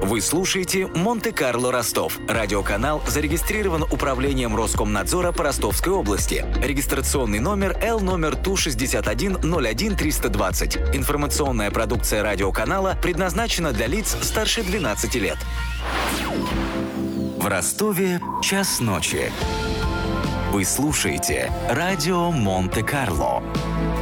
Вы слушаете «Монте-Карло Ростов». Радиоканал зарегистрирован Управлением Роскомнадзора по Ростовской области. Регистрационный номер Л номер Ту-61-01-320. Информационная продукция радиоканала предназначена для лиц старше 12 лет. В Ростове час ночи. Вы слушаете радио Монте-Карло.